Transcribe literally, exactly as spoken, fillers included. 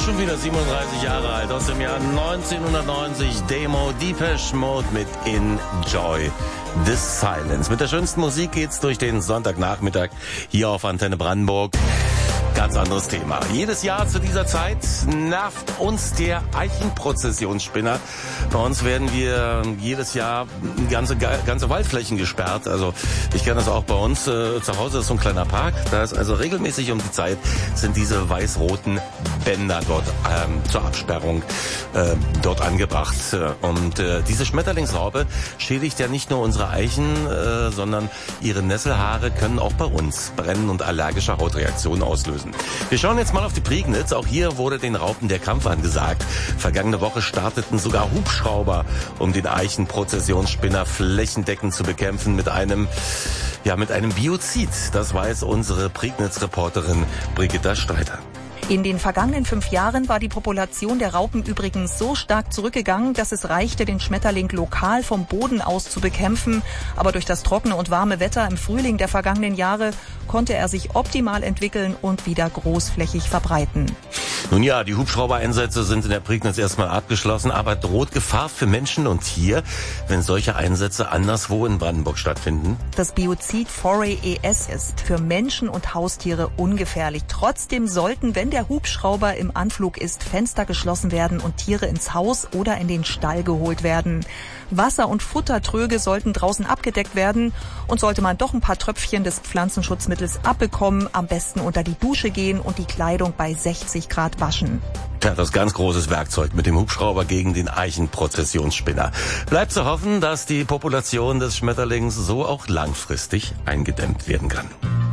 schon wieder siebenunddreißig Jahre alt, aus dem Jahr neunzehnhundertneunzig, Demo Depeche Mode mit Enjoy the Silence. Mit der schönsten Musik geht's durch den Sonntagnachmittag hier auf Antenne Brandenburg. Ganz anderes Thema. Jedes Jahr zu dieser Zeit nervt uns der Eichenprozessionsspinner. Bei uns werden wir jedes Jahr ganze ganze Waldflächen gesperrt. Also ich kenne das auch bei uns. Äh, zu Hause ist so ein kleiner Park. Da ist also regelmäßig um die Zeit sind diese weiß-roten Bänder dort ähm, zur Absperrung äh, dort angebracht. Und äh, diese Schmetterlingsraupe schädigt ja nicht nur unsere Eichen, äh, sondern ihre Nesselhaare können auch bei uns brennen und allergische Hautreaktionen auslösen. Wir schauen jetzt mal auf die Prignitz. Auch hier wurde den Raupen der Kampf angesagt. Vergangene Woche starteten sogar Hubschrauber, um den Eichenprozessionsspinner flächendeckend zu bekämpfen mit einem, ja, mit einem Biozid. Das weiß unsere Prignitz-Reporterin Brigitta Streiter. In den vergangenen fünf Jahren war die Population der Raupen übrigens so stark zurückgegangen, dass es reichte, den Schmetterling lokal vom Boden aus zu bekämpfen. Aber durch das trockene und warme Wetter im Frühling der vergangenen Jahre konnte er sich optimal entwickeln und wieder großflächig verbreiten. Nun ja, die Hubschraubereinsätze sind in der Prignitz erstmal abgeschlossen, aber droht Gefahr für Menschen und Tier, wenn solche Einsätze anderswo in Brandenburg stattfinden? Das Biozid Foray E S ist für Menschen und Haustiere ungefährlich. Trotzdem sollten, wenn der Hubschrauber im Anflug ist, Fenster geschlossen werden und Tiere ins Haus oder in den Stall geholt werden. Wasser- und Futtertröge sollten draußen abgedeckt werden und sollte man doch ein paar Tröpfchen des Pflanzenschutzmittels abbekommen, am besten unter die Dusche gehen und die Kleidung bei sechzig Grad waschen. Ja, das ist ganz großes Werkzeug mit dem Hubschrauber gegen den Eichenprozessionsspinner. Bleibt zu hoffen, dass die Population des Schmetterlings so auch langfristig eingedämmt werden kann.